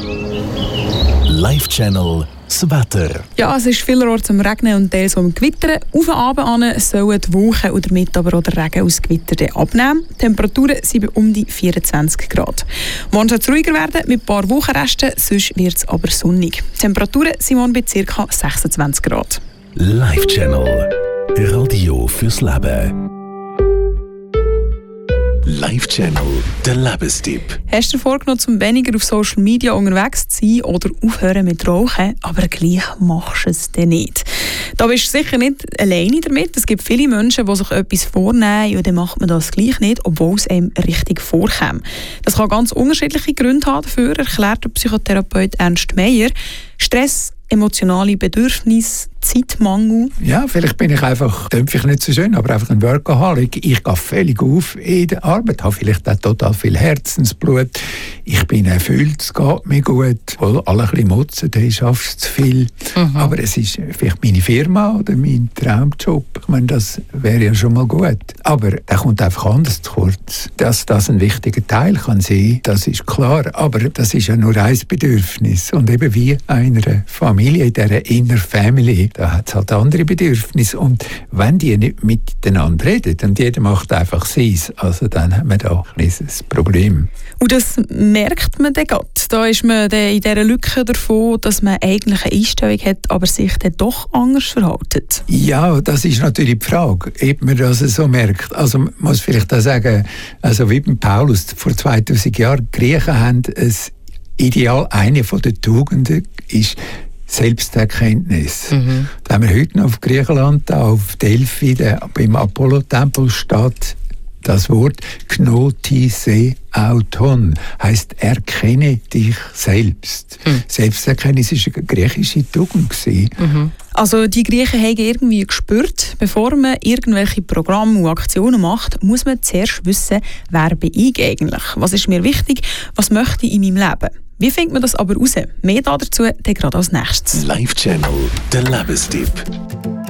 Live Channel das Wetter. Ja, es ist vielerorts am Regnen und teils am Gewittern. Auf den Abend an sollen die Wolken und damit aber auch der Regen aus Gewitter abnehmen. Die Temperaturen sind bei um die 24 Grad. Morgen soll es ruhiger werden mit ein paar Wolkenresten, sonst wird es aber sonnig. Die Temperaturen sind morgen bei ca. 26 Grad. Live Channel. Radio fürs Leben. Live Channel, der Lebenstipp. Hast du dir vorgenommen, um weniger auf Social Media unterwegs zu sein oder aufhören mit Rauchen, aber gleich machst du es dann nicht? Da bist du sicher nicht alleine damit. Es gibt viele Menschen, die sich etwas vornehmen und dann macht man das gleich nicht, obwohl es einem richtig vorkommt. Das kann ganz unterschiedliche Gründe haben dafür, erklärt der Psychotherapeut Ernst Meier. Stress, emotionale Bedürfnisse, Zeitmangel. Ja, vielleicht bin ich einfach, klingt nicht so schön, aber einfach ein Workaholic. Ich gehe völlig auf in der Arbeit, habe vielleicht auch total viel Herzensblut. Ich bin erfüllt, es geht mir gut. Alle ein bisschen motzen, dann schaffst du zu viel. Aber es ist vielleicht meine Firma oder mein Traumjob. Ich meine, das wäre ja schon mal gut. Aber der kommt einfach anders zu kurz. Dass das ein wichtiger Teil kann sein, das ist klar. Aber das ist ja nur ein Bedürfnis. Und eben wie einer Familie, in dieser Inner Family, da hat es halt andere Bedürfnisse. Und wenn die nicht miteinander reden und jeder macht einfach seins, also dann haben wir da ein kleines Problem. Und das merkt man dann gerade. Da ist man dann in dieser Lücke davon, dass man eigentlich eine Einstellung hat, aber sich dann doch anders verhält. Ja, das ist natürlich die Frage, ob man das so merkt. Also man muss vielleicht auch sagen, also wie beim Paulus vor 2000 Jahren, die Griechen haben ein Ideal, eine von den Tugenden ist Selbsterkenntnis. Da haben wir heute noch auf Griechenland, auf Delphi, beim Apollo-Tempel steht das Wort Gnotise auton, heisst erkenne dich selbst. Selbsterkenntnis war eine griechische Tugend. Also die Griechen haben irgendwie gespürt, bevor man irgendwelche Programme und Aktionen macht, muss man zuerst wissen, wer bin ich eigentlich? Was ist mir wichtig? Was möchte ich in meinem Leben? Wie findet man das aber raus? Mehr dazu dann gerade als nächstes. Live Channel, der Lebenstipp.